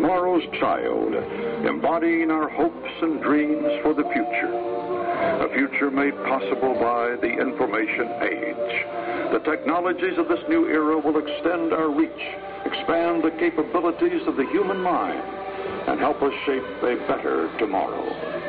tomorrow's child, embodying our hopes and dreams for the future. A future made possible by the information age. The technologies of this new era will extend our reach, expand the capabilities of the human mind, and help us shape a better tomorrow.